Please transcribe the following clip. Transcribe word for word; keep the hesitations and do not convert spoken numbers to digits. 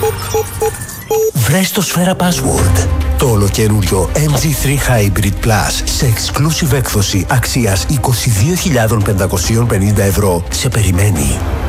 Βρες το Σφαίρα Password. Το ολοκαίουργιο εμ τζι θρι Hybrid Plus σε exclusive έκδοση αξίας είκοσι δύο χιλιάδες πεντακόσια πενήντα ευρώ σε περιμένει.